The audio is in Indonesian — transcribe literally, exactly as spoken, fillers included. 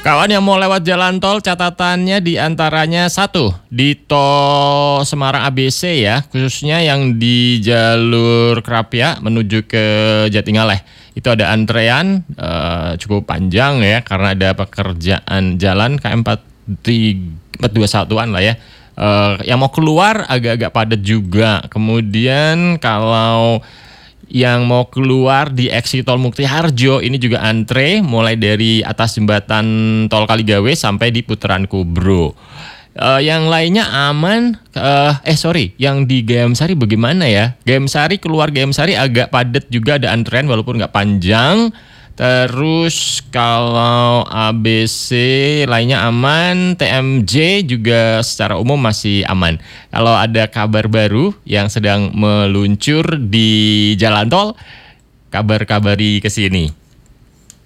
Kawan yang mau lewat jalan tol, catatannya diantaranya satu, di tol Semarang A B C ya, khususnya yang di jalur Krapia menuju ke Jatingaleh. Itu ada antrean uh, cukup panjang ya, karena ada pekerjaan jalan K M empat dua satu-an lah ya. Uh, yang mau keluar agak-agak padat juga. Kemudian kalau yang mau keluar di exit tol Mukti Harjo ini juga antre mulai dari atas jembatan tol Kaligawe sampai di Putaran Kubro. Uh, yang lainnya aman. Uh, eh sorry, yang di Gayam Sari bagaimana ya? Gayam Sari keluar Gayam Sari agak padat juga, ada antrean walaupun nggak panjang. Terus kalau A B C lainnya aman, T M J juga secara umum masih aman. Kalau ada kabar baru yang sedang meluncur di jalan tol, kabar-kabari ke sini.